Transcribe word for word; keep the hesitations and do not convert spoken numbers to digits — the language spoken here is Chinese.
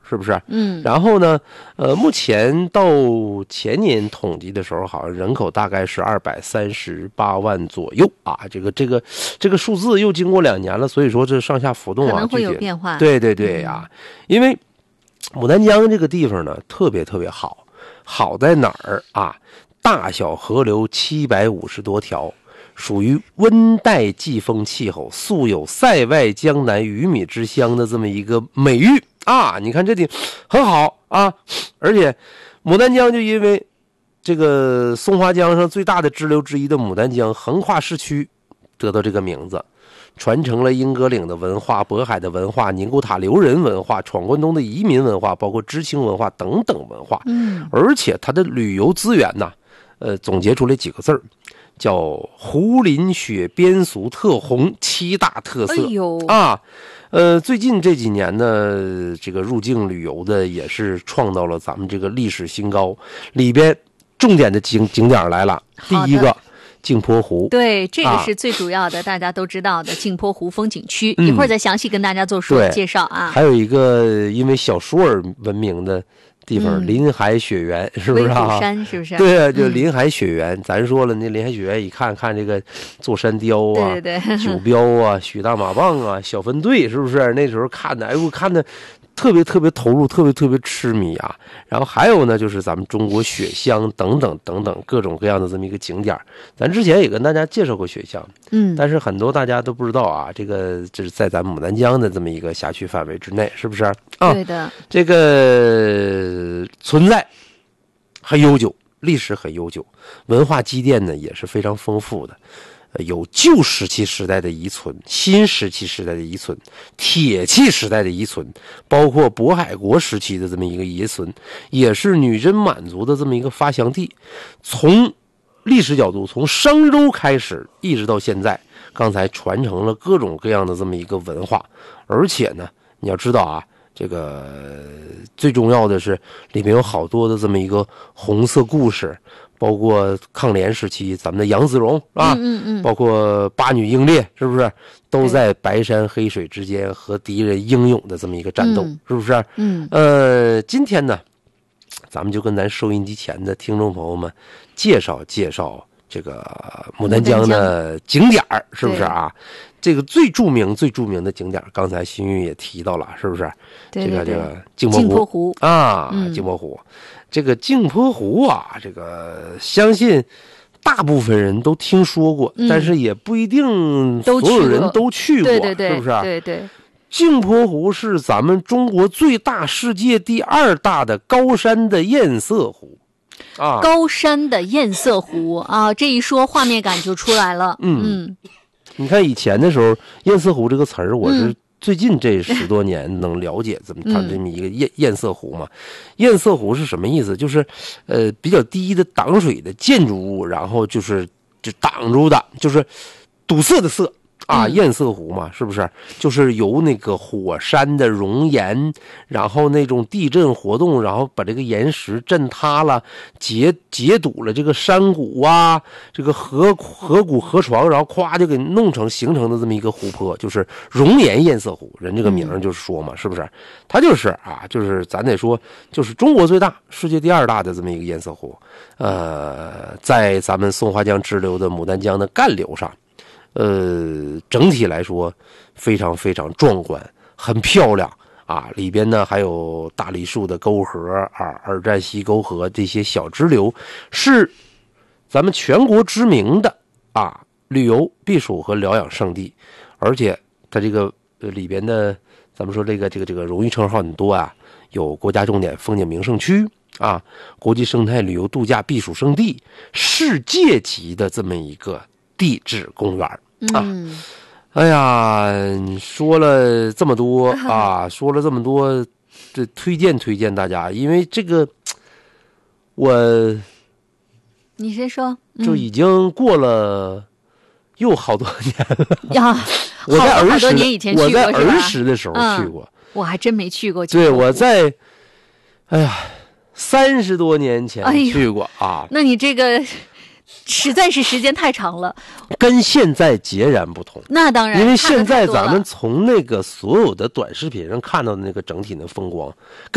是不是？ 嗯， 然后呢，呃，目前到前年统计的时候，好像人口大概是二百三十八万左右啊。这个这个这个数字又经过两年了，所以说这上下浮动啊， 可能会有变化。 对对对呀、啊嗯，因为牡丹江这个地方呢，特别特别好，好在哪儿啊？大小河流七百五十多条。属于温带季风气候，素有塞外江南鱼米之乡的这么一个美誉啊！你看这里很好啊，而且牡丹江就因为这个松花江上最大的支流之一的牡丹江横跨市区，得到这个名字，传承了英格岭的文化、渤海的文化、宁古塔留人文化、闯关东的移民文化，包括知青文化等等文化。 嗯， 而且它的旅游资源呢，呃，总结出来几个字儿。叫湖林雪边俗特红七大特色、 哎呦啊，呃，最近这几年呢，这个入境旅游的也是创造了咱们这个历史新高。里边重点的景景点来了，第一个镜泊湖， 对，这个是最主要的，啊、大家都知道的镜泊湖风景区、嗯，一会儿再详细跟大家做说介绍啊。 还有一个因为小说而闻名的。地方、嗯、临海雪原是不是啊？ 威虎山是不是？ 对啊，就临海雪原、嗯。咱说了，那临海雪原一看看这个座山雕啊， 对对对， 九标啊，许大马棒啊，小分队是不是？那时候看的，哎呦，看的特别特别投入，特别特别痴迷啊。然后还有呢，就是咱们中国雪乡等等等等各种各样的这么一个景点。咱之前也跟大家介绍过雪乡， 嗯， 但是很多大家都不知道啊，这个这是在咱们牡丹江的这么一个辖区范围之内，是不是？啊， 对的， 这个存在很悠久，历史很悠久，文化积淀呢也是非常丰富的。有旧时期时代的遗存，新时期时代的遗存，铁器时代的遗存，包括渤海国时期的这么一个遗存，也是女真满族的这么一个发祥地。从历史角度，从商周开始一直到现在，刚才传承了各种各样的这么一个文化。而且呢，你要知道啊，这个最重要的是里面有好多的这么一个红色故事，包括抗联时期咱们的杨子荣啊， 嗯嗯嗯， 包括八女英烈，是不是都在白山黑水之间和敌人英勇的这么一个战斗， 嗯、 是不是？ 嗯， 呃，今天呢，咱们就跟咱收音机前的听众朋友们介绍介绍这个牡丹江的景点儿，是不是啊？这个最著名最著名的景点，刚才新玉也提到了，是不是？ 对对对， 这个这个镜泊湖, 泊湖啊， 嗯、 镜泊湖。这个镜泊湖啊，这个相信大部分人都听说过， 嗯、 但是也不一定所有人都去过， 对对对， 是不是？ 对对。 镜泊湖是咱们中国最大、世界第二大的高山的堰塞湖。啊， 高山的堰塞湖啊，这一说画面感就出来了。 嗯嗯，你看以前的时候，堰塞湖这个词儿，我是最近这十多年能了解这么它这么一个堰堰塞湖嘛。堰塞湖是什么意思？就是呃比较低的挡水的建筑物，然后就是就挡住的，就是堵塞的塞。啊，堰塞湖嘛，是不是？就是由那个火山的熔岩，然后那种地震活动，然后把这个岩石震塌了，截截堵了这个山谷啊，这个河河谷河床，然后咵就给弄成形成的这么一个湖泊，就是熔岩堰塞湖。人这个名就是说嘛，是不是？它就是啊，就是咱得说，就是中国最大、世界第二大的这么一个堰塞湖。呃，在咱们松花江支流的牡丹江的干流上。呃，整体来说非常非常壮观，很漂亮啊！里边呢还有大梨树的沟河啊，二战溪沟河这些小支流，是咱们全国知名的啊旅游避暑和疗养胜地。而且它这个里边的，咱们说这个这个这个荣誉称号很多啊，有国家重点风景名胜区啊，国际生态旅游度假避暑胜地，世界级的这么一个地质公园啊。 嗯， 哎呀，说了这么多啊，说了这么多，这推荐推荐大家，因为这个我你先说， 嗯、就已经过了又好多年了呀。 我在儿时好多年以前去过， 我在儿时的时候去过， 嗯、我还真没去过。 对，我在，哎呀，三十多年前去过、哎、啊。 那你这个。实在是时间太长了， 跟现在截然不同。 那当然， 因为现在咱们从那个所有的短视频上看到的那个整体的风光，跟